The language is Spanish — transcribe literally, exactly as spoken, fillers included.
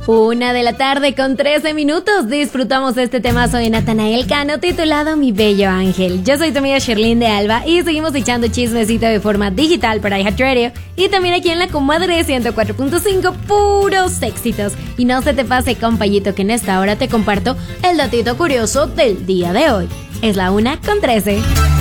Una de la tarde con trece minutos. Disfrutamos de este temazo de Natanael Cano titulado Mi Bello Ángel. Yo soy tu amiga Sherlyn de Alba y seguimos echando chismecito de forma digital para iHeartRadio y también aquí en la Comadre ciento cuatro punto cinco, puros éxitos. Y no se te pase, compañito, que en esta hora te comparto el datito curioso del día de hoy. Es la una con trece.